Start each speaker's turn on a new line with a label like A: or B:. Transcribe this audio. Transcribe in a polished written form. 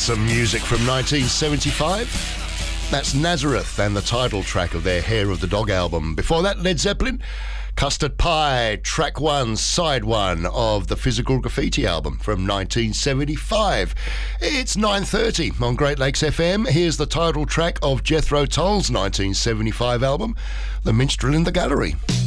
A: Some music from 1975. That's Nazareth and the title track of their Hair of the Dog album. Before that, Led Zeppelin, Custard Pie, track 1, side 1 of the Physical Graffiti album from 1975. It's 9:30 on Great Lakes FM. Here's the title track of Jethro Tull's 1975 album, The Minstrel in the Gallery.